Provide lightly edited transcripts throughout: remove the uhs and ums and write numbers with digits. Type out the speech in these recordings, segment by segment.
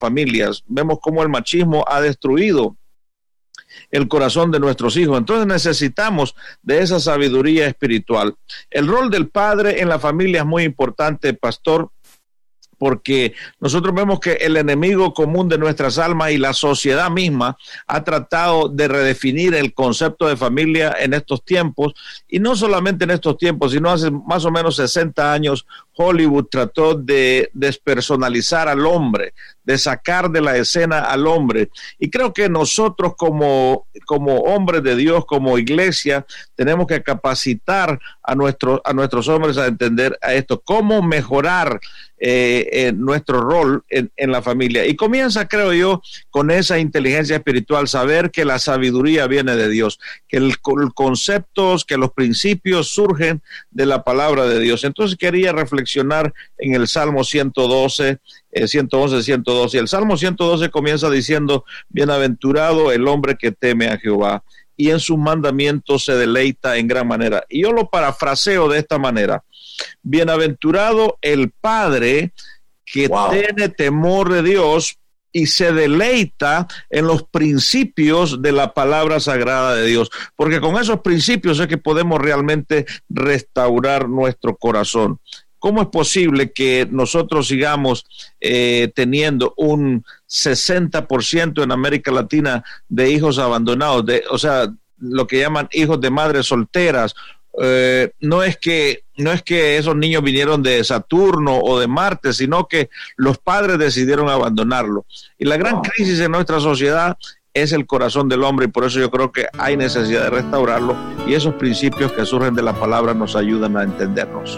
familias. Vemos cómo el machismo ha destruido el corazón de nuestros hijos. Entonces necesitamos de esa sabiduría espiritual. El rol del padre en la familia es muy importante, pastor, porque nosotros vemos que el enemigo común de nuestras almas y la sociedad misma ha tratado de redefinir el concepto de familia en estos tiempos, y no solamente en estos tiempos, sino hace más o menos 60 años Hollywood trató de despersonalizar al hombre, de sacar de la escena al hombre. Y creo que nosotros como hombres de Dios, como iglesia, tenemos que capacitar a nuestros hombres a entender a esto, cómo mejorar nuestro rol en la familia. Y comienza, creo yo, con esa inteligencia espiritual, saber que la sabiduría viene de Dios, que los conceptos, que los principios surgen de la palabra de Dios. Entonces quería reflexionar en el Salmo 111, 112. Y el Salmo 112 comienza diciendo: bienaventurado el hombre que teme a Jehová, y en sus mandamientos se deleita en gran manera. Y yo lo parafraseo de esta manera: bienaventurado el padre que tiene temor de Dios y se deleita en los principios de la palabra sagrada de Dios, porque con esos principios es que podemos realmente restaurar nuestro corazón. ¿Cómo es posible que nosotros sigamos teniendo un 60% en América Latina de hijos abandonados, o sea, lo que llaman hijos de madres solteras? No es que esos niños vinieron de Saturno o de Marte, sino que los padres decidieron abandonarlo. Y la gran crisis en nuestra sociedad es el corazón del hombre, y por eso yo creo que hay necesidad de restaurarlo, y esos principios que surgen de la palabra nos ayudan a entendernos.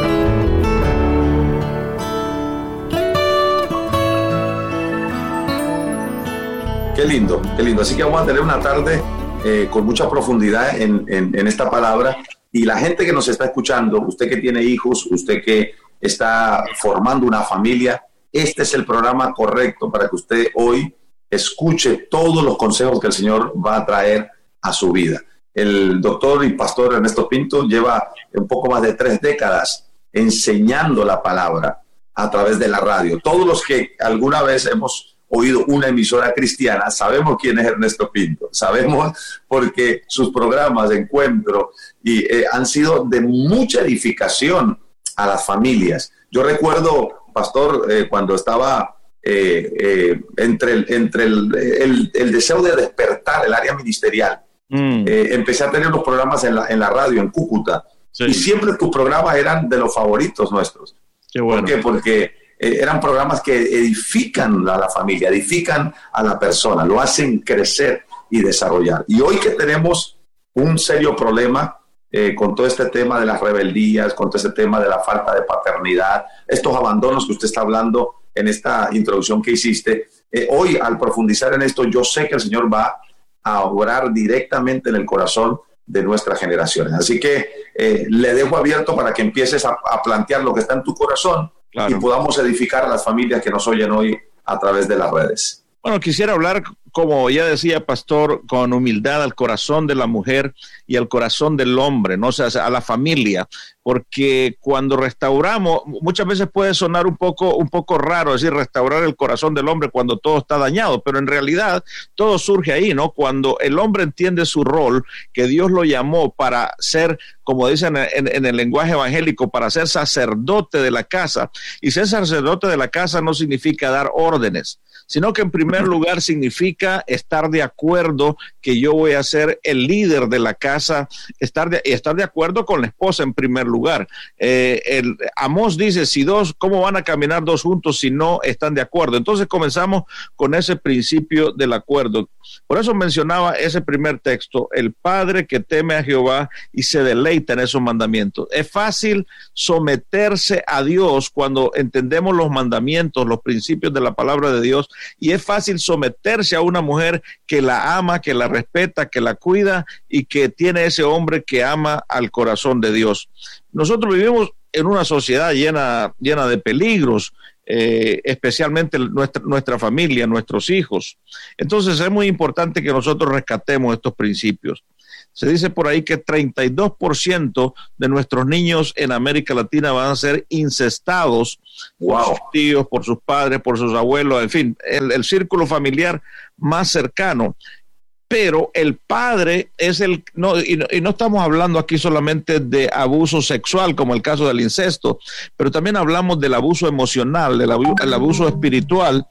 Qué lindo, qué lindo. Así que vamos a tener una tarde con mucha profundidad en esta palabra. Y la gente que nos está escuchando, usted que tiene hijos, usted que está formando una familia, este es el programa correcto para que usted hoy escuche todos los consejos que el Señor va a traer a su vida. El doctor y pastor Ernesto Pinto lleva un poco más de 3 décadas enseñando la palabra a través de la radio. Todos los que alguna vez hemos oído una emisora cristiana, sabemos quién es Ernesto Pinto, sabemos porque sus programas de encuentro han sido de mucha edificación a las familias. Yo recuerdo, pastor, cuando estaba entre el deseo de despertar el área ministerial, empecé a tener los programas en la radio en Cúcuta, sí. Y siempre tus programas eran de los favoritos nuestros. Qué bueno. ¿Por qué? Porque eran programas que edifican a la familia, edifican a la persona, lo hacen crecer y desarrollar. Y hoy que tenemos un serio problema con todo este tema de las rebeldías, con todo este tema de la falta de paternidad, estos abandonos que usted está hablando en esta introducción que hiciste, hoy al profundizar en esto, yo sé que el Señor va a obrar directamente en el corazón de nuestras generaciones. Así que le dejo abierto para que empieces a plantear lo que está en tu corazón. Claro. Y podamos edificar a las familias que nos oyen hoy a través de las redes. Bueno, quisiera hablar, como ya decía pastor, con humildad al corazón de la mujer y al corazón del hombre, ¿no? O sea, a la familia, porque cuando restauramos, muchas veces puede sonar un poco raro decir restaurar el corazón del hombre cuando todo está dañado, pero en realidad todo surge ahí, ¿no? Cuando el hombre entiende su rol, que Dios lo llamó para ser, como dicen en el lenguaje evangélico, para ser sacerdote de la casa. Y ser sacerdote de la casa no significa dar órdenes, sino que en primer lugar significa estar de acuerdo que yo voy a ser el líder de la casa, estar de acuerdo con la esposa en primer lugar. Amós dice, ¿cómo van a caminar 2 juntos si no están de acuerdo? Entonces comenzamos con ese principio del acuerdo. Por eso mencionaba ese primer texto, el padre que teme a Jehová y se deleita en esos mandamientos. Es fácil someterse a Dios cuando entendemos los mandamientos, los principios de la palabra de Dios, y es fácil someterse a una mujer que la ama, que la respeta, que la cuida y que tiene ese hombre que ama al corazón de Dios. Nosotros vivimos en una sociedad llena de peligros, especialmente nuestra familia, nuestros hijos. Entonces es muy importante que nosotros rescatemos estos principios. Se dice por ahí que 32% de nuestros niños en América Latina van a ser incestados por sus tíos, por sus padres, por sus abuelos, en fin, el círculo familiar más cercano. Pero el padre es y no estamos hablando aquí solamente de abuso sexual, como el caso del incesto, pero también hablamos del abuso emocional, el abuso espiritual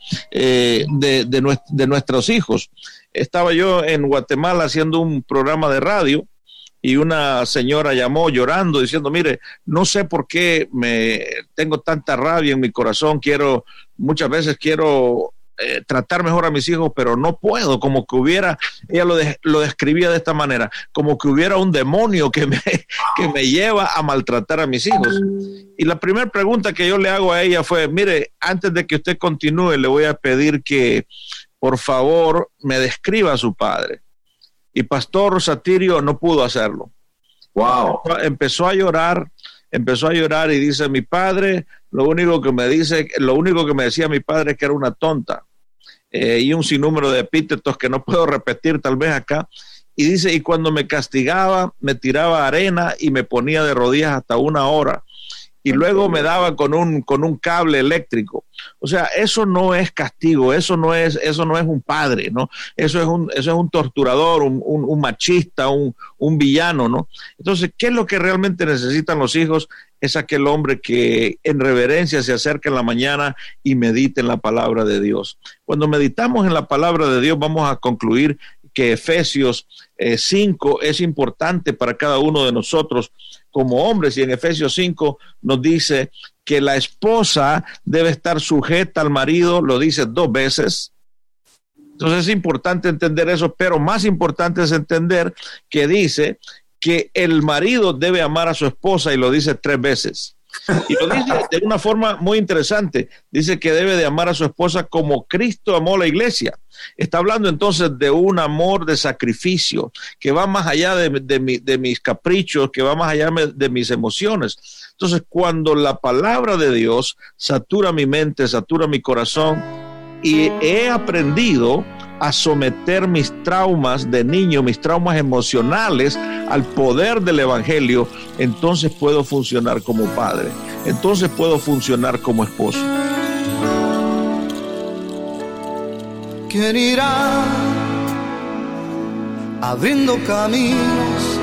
de nuestros hijos. Estaba yo en Guatemala haciendo un programa de radio y una señora llamó llorando diciendo, mire, no sé por qué tengo tanta rabia en mi corazón, muchas veces quiero tratar mejor a mis hijos, pero no puedo, como que ella lo describía de esta manera, como que hubiera un demonio que me lleva a maltratar a mis hijos. Y la primera pregunta que yo le hago a ella fue, mire, antes de que usted continúe, le voy a pedir que por favor me describa a su padre. Y Pastor Satirio no pudo hacerlo. Wow. Empezó a llorar y dice, mi padre, lo único que me decía mi padre es que era una tonta. Y un sinnúmero de epítetos que no puedo repetir tal vez acá. Y dice, y cuando me castigaba, me tiraba arena y me ponía de rodillas hasta 1 hora. Y luego me daba con un cable eléctrico. O sea, eso no es castigo, eso no es un padre, ¿no? Eso es un torturador, un machista, un villano, ¿no? Entonces, ¿qué es lo que realmente necesitan los hijos? Es aquel hombre que en reverencia se acerca en la mañana y medita en la palabra de Dios. Cuando meditamos en la palabra de Dios, vamos a concluir que Efesios 5 es importante para cada uno de nosotros como hombres, y en Efesios 5 nos dice que la esposa debe estar sujeta al marido, lo dice 2 veces. Entonces es importante entender eso, pero más importante es entender que dice que el marido debe amar a su esposa, y lo dice 3 veces. Y lo dice de una forma muy interesante. Dice que debe de amar a su esposa como Cristo amó a la iglesia. Está hablando entonces de un amor de sacrificio que va más allá de mis caprichos, que va más allá de mis emociones. Entonces, cuando la palabra de Dios satura mi mente, satura mi corazón, y he aprendido a someter mis traumas de niño, mis traumas emocionales al poder del evangelio, entonces puedo funcionar como padre, entonces puedo funcionar como esposo. ¿Quién irá abriendo caminos